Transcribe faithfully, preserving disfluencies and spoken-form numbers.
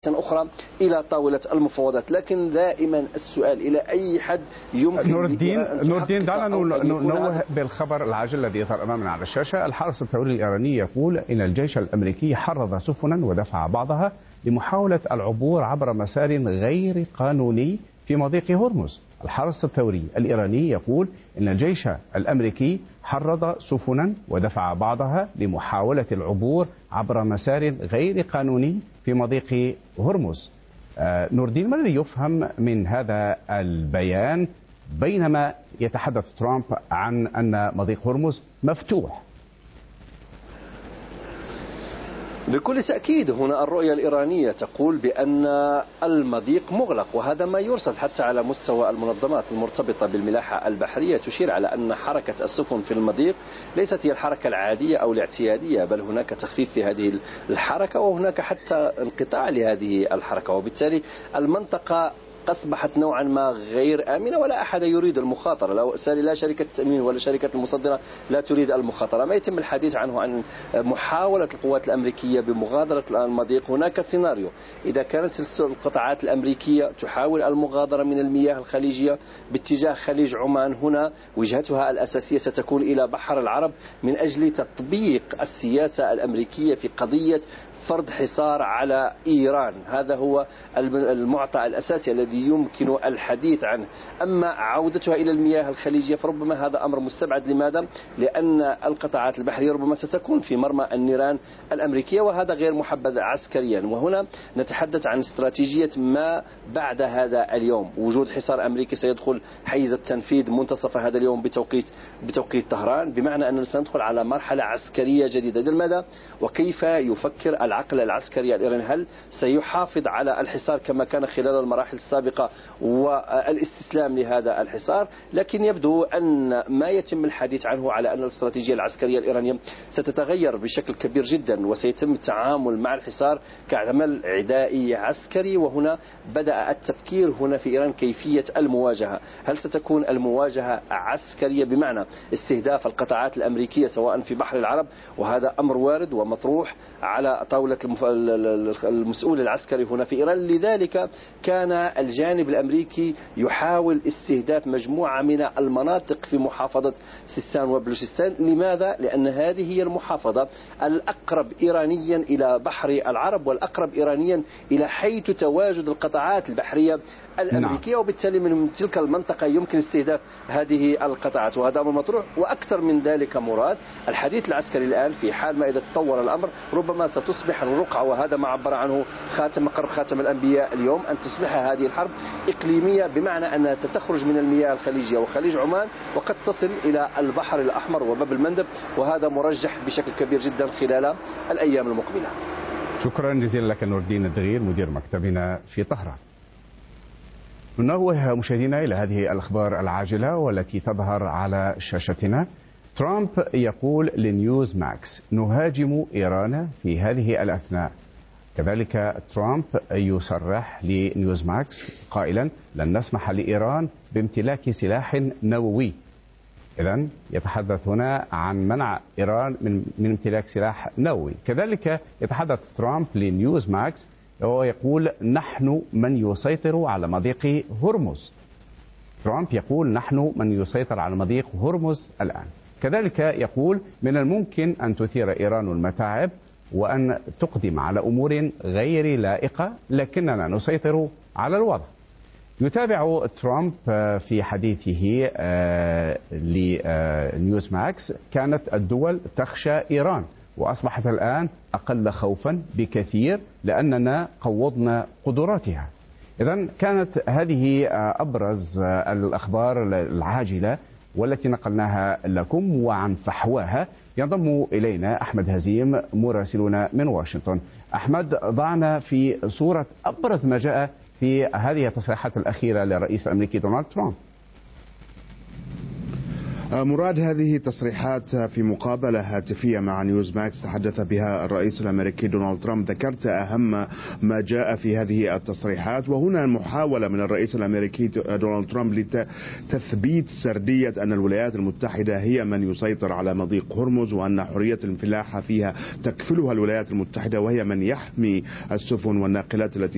أخرى إلى طاولة المفاوضات. لكن دائما السؤال إلى أي حد يمكن نور الدين نور الدين دعنا ننوه بالخبر العاجل الذي يظهر أمامنا على الشاشة. الحرس الثوري الإيراني يقول إن الجيش الأمريكي حرض سفنا ودفع بعضها لمحاولة العبور عبر مسار غير قانوني في مضيق هرمز. الحرس الثوري الإيراني يقول إن الجيش الأمريكي حرض سفنا ودفع بعضها لمحاولة العبور عبر مسار غير قانوني في مضيق هرمز. آه نور الدين، ما الذي يفهم من هذا البيان بينما يتحدث ترامب عن أن مضيق هرمز مفتوح؟ بكل تأكيد هنا الرؤية الإيرانية تقول بأن المضيق مغلق، وهذا ما يرصد حتى على مستوى المنظمات المرتبطة بالملاحة البحرية، تشير على أن حركة السفن في المضيق ليست هي الحركة العادية أو الاعتيادية، بل هناك تخفيف في هذه الحركة وهناك حتى انقطاع لهذه الحركة، وبالتالي المنطقة أصبحت نوعا ما غير آمنة ولا أحد يريد المخاطرة. لو لا شركة التأمين ولا شركة المصدرة لا تريد المخاطرة. ما يتم الحديث عنه عن محاولة القوات الأمريكية بمغادرة المضيق. هناك سيناريو إذا كانت القطاعات الأمريكية تحاول المغادرة من المياه الخليجية باتجاه خليج عمان، هنا وجهتها الأساسية ستكون إلى بحر العرب من أجل تطبيق السياسة الأمريكية في قضية فرض حصار على إيران. هذا هو المعطى الأساسي الذي يمكن الحديث عنه. أما عودتها إلى المياه الخليجية فربما هذا أمر مستبعد. لماذا؟ لأن القطاعات البحرية ربما ستكون في مرمى النيران الأمريكية، وهذا غير محبذ عسكريا. وهنا نتحدث عن استراتيجية ما بعد هذا اليوم. وجود حصار أمريكي سيدخل حيز التنفيذ منتصف هذا اليوم بتوقيت بتوقيت طهران، بمعنى أننا سندخل على مرحلة عسكرية جديدة. لماذا وكيف يفكر العقل العسكري الإيراني؟ هل سيحافظ على الحصار كما كان خلال المراحل السابقة والاستسلام لهذا الحصار؟ لكن يبدو أن ما يتم الحديث عنه على أن الاستراتيجية العسكرية الإيرانية ستتغير بشكل كبير جدا، وسيتم التعامل مع الحصار كعمل عدائي عسكري. وهنا بدأ التفكير هنا في إيران كيفية المواجهة. هل ستكون المواجهة عسكرية بمعنى استهداف القطاعات الأمريكية سواء في بحر العرب، وهذا أمر وارد ومطروح على طاولة المسؤول العسكري هنا في إيران. لذلك كان الجانب الأمريكي يحاول استهداف مجموعة من المناطق في محافظة سيستان وبلوشستان. لماذا؟ لأن هذه هي المحافظة الأقرب إيرانيا إلى بحر العرب والأقرب إيرانيا إلى حيث تواجد القطاعات البحرية الأمريكية، وبالتالي من تلك المنطقة يمكن استهداف هذه القطاعات، وهذا أمر مطروح. وأكثر من ذلك مراد الحديث العسكري الآن في حال ما إذا تطور الأمر ربما ستصبح الرقعة، وهذا ما عبر عنه خاتم قرب خاتم الأنبياء اليوم، أن تصبح هذه الحرب إقليمية، بمعنى أنها ستخرج من المياه الخليجية وخليج عمان وقد تصل إلى البحر الأحمر وباب المندب، وهذا مرجح بشكل كبير جدا خلال الأيام المقبلة. شكرا جزيلا لك نور الدين الدغير مدير مكتبنا في طهران. ننوه مشاهدينا إلى هذه الأخبار العاجلة والتي تظهر على شاشتنا. ترامب يقول لنيوز ماكس نهاجم إيران في هذه الأثناء. كذلك ترامب يصرح لنيوز ماكس قائلا لن نسمح لإيران بامتلاك سلاح نووي. إذن يتحدث هنا عن منع إيران من, من امتلاك سلاح نووي. كذلك يتحدث ترامب لنيوز ماكس وهو يقول نحن من يسيطر على مضيق هرمز. ترامب يقول نحن من يسيطر على مضيق هرمز الآن. كذلك يقول من الممكن أن تثير إيران المتاعب وأن تقدم على أمور غير لائقة، لكننا نسيطر على الوضع. يتابع ترامب في حديثه لنيوز ماكس كانت الدول تخشى إيران وأصبحت الآن أقل خوفا بكثير لأننا قوضنا قدراتها. إذن كانت هذه أبرز الأخبار العاجلة والتي نقلناها لكم، وعن فحواها ينضم إلينا أحمد هزيم مراسلنا من واشنطن. أحمد، ضعنا في صورة أبرز ما جاء في هذه التصريحات الأخيرة للرئيس الأمريكي دونالد ترامب. مراد، هذه تصريحات في مقابلة هاتفية مع نيوز ماكس تحدث بها الرئيس الأمريكي دونالد ترامب. ذكرت أهم ما جاء في هذه التصريحات، وهنا محاولة من الرئيس الأمريكي دونالد ترامب لتثبيت سردية أن الولايات المتحدة هي من يسيطر على مضيق هرمز، وأن حرية الفلاحة فيها تكفلها الولايات المتحدة، وهي من يحمي السفن والناقلات التي